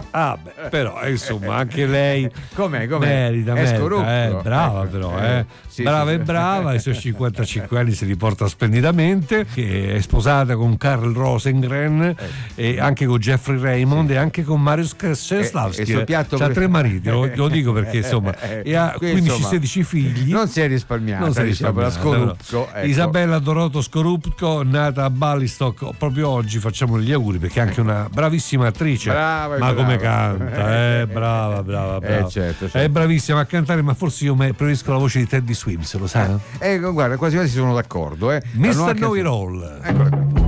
Ah, beh, però insomma anche lei com'è? merita, È Scorupco. brava, Ecco. però Sì, brava sì, e sì. brava, i suoi 55 anni si riporta splendidamente, che è sposata con Karl Rosengren e anche con Jeffrey Raymond e anche con Mariusz E Kieślowski. il suo piatto C'ha 3 mariti, lo dico perché insomma, e ha qui, insomma, 15-16 figli. non si è risparmiata, Non si è diciamo, la risparmiata, Scorupco, però. ecco. Isabella Doroto Scorupco, nata a Ballistock, proprio oggi facciamo gli auguri perché è anche una bravissima attrice. Brava, ma come brava. canta, brava. Certo. È bravissima a cantare, ma forse io preferisco la voce di Teddy Swims, lo sai? Guarda, quasi quasi sono d'accordo. Mr. Know It All. Eccola qua.